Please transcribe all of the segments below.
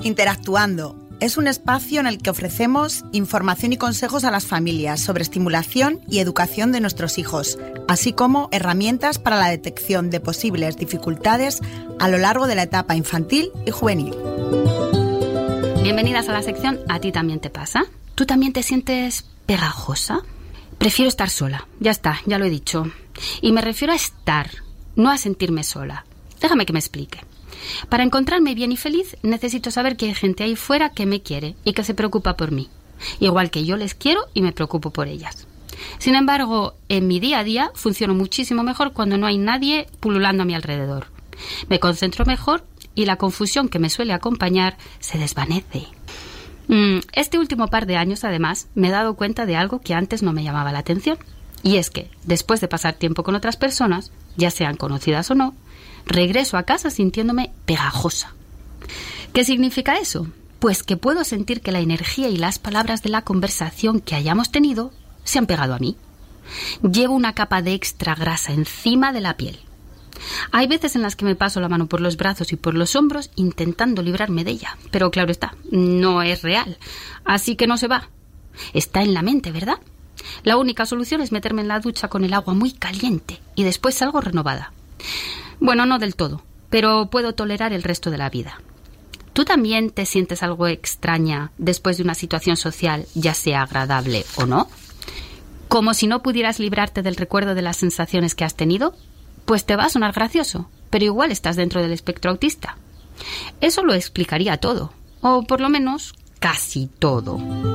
Interactuando es un espacio en el que ofrecemos información y consejos a las familias sobre estimulación y educación de nuestros hijos, así como herramientas para la detección de posibles dificultades a lo largo de la etapa infantil y juvenil. Bienvenidas a la sección ¿A ti también te pasa? ¿Tú también te sientes pegajosa? Prefiero estar sola, ya está, ya lo he dicho. Y me refiero a estar, no a sentirme sola. Déjame que me explique. Para encontrarme bien y feliz, necesito saber que hay gente ahí fuera que me quiere y que se preocupa por mí. Igual que yo les quiero y me preocupo por ellas. Sin embargo, en mi día a día funciono muchísimo mejor cuando no hay nadie pululando a mi alrededor. Me concentro mejor y la confusión que me suele acompañar se desvanece. Este último par de años, además, me he dado cuenta de algo que antes no me llamaba la atención. Y es que, después de pasar tiempo con otras personas, ya sean conocidas o no, regreso a casa sintiéndome pegajosa. ¿Qué significa eso? Pues que puedo sentir que la energía y las palabras de la conversación que hayamos tenido se han pegado a mí. Llevo una capa de extra grasa encima de la piel. Hay veces en las que me paso la mano por los brazos y por los hombros intentando librarme de ella, pero claro está, no es real, así que no se va. Está en la mente, ¿verdad? La única solución es meterme en la ducha con el agua muy caliente y después salgo renovada. Bueno, no del todo, pero puedo tolerar el resto de la vida. ¿Tú también te sientes algo extraña después de una situación social, ya sea agradable o no? ¿Como si no pudieras librarte del recuerdo de las sensaciones que has tenido? Pues te va a sonar gracioso, pero igual estás dentro del espectro autista. Eso lo explicaría todo, o por lo menos casi todo.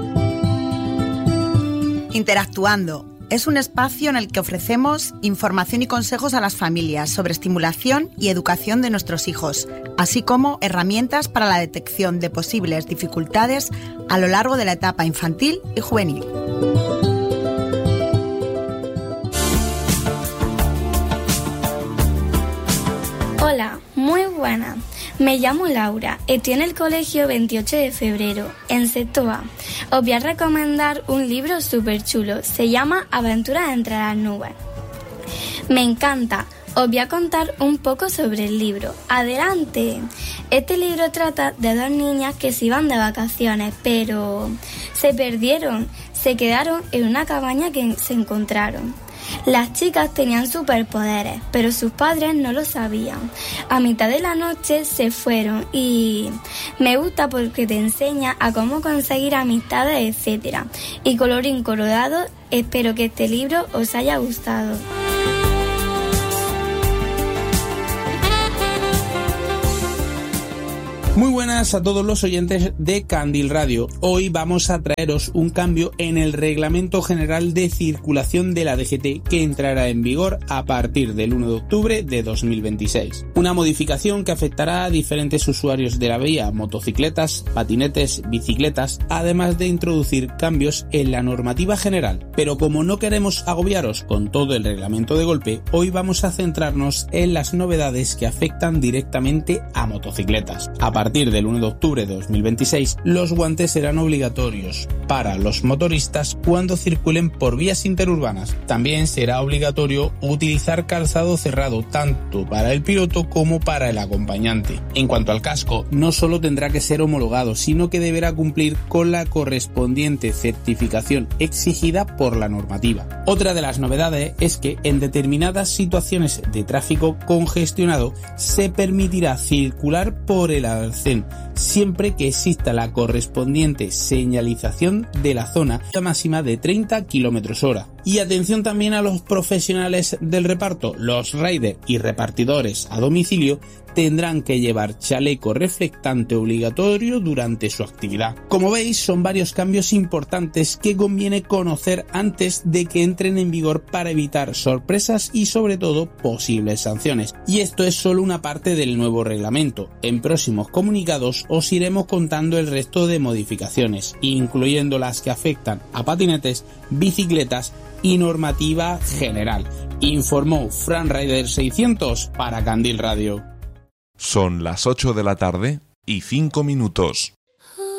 Interactuando es un espacio en el que ofrecemos información y consejos a las familias sobre estimulación y educación de nuestros hijos, así como herramientas para la detección de posibles dificultades a lo largo de la etapa infantil y juvenil. Hola, muy buena. Me llamo Laura, estoy en el colegio 28 de febrero, en sexto A. Os voy a recomendar un libro súper chulo, se llama Aventuras entre las nubes. Me encanta, os voy a contar un poco sobre el libro. ¡Adelante! Este libro trata de dos niñas que se iban de vacaciones, pero se perdieron, se quedaron en una cabaña que se encontraron. Las chicas tenían superpoderes, pero sus padres no lo sabían. A mitad de la noche se fueron y me gusta porque te enseña a cómo conseguir amistades, etc. Y colorín colorado, espero que este libro os haya gustado. Muy buenas a todos los oyentes de Candil Radio. Hoy vamos a traeros un cambio en el Reglamento General de Circulación de la DGT que entrará en vigor a partir del 1 de octubre de 2026. Una modificación que afectará a diferentes usuarios de la vía, motocicletas, patinetes, bicicletas, además de introducir cambios en la normativa general. Pero como no queremos agobiaros con todo el reglamento de golpe, hoy vamos a centrarnos en las novedades que afectan directamente a motocicletas. A partir del 1 de octubre de 2026, los guantes serán obligatorios para los motoristas cuando circulen por vías interurbanas. También será obligatorio utilizar calzado cerrado tanto para el piloto como para el acompañante. En cuanto al casco, no solo tendrá que ser homologado, sino que deberá cumplir con la correspondiente certificación exigida por la normativa. Otra de las novedades es que en determinadas situaciones de tráfico congestionado se permitirá circular por el arcén, siempre que exista la correspondiente señalización de la zona máxima de 30 km/h. Y atención también a los profesionales del reparto, los riders y repartidores a domicilio tendrán que llevar chaleco reflectante obligatorio durante su actividad. Como veis, son varios cambios importantes que conviene conocer antes de que entren en vigor para evitar sorpresas y sobre todo posibles sanciones. Y esto es solo una parte del nuevo reglamento. En próximos comunicados os iremos contando el resto de modificaciones, incluyendo las que afectan a patinetes, bicicletas y normativa general. Informó Fran Rider 600 para Candil Radio. Son las 8 de la tarde y 5 minutos.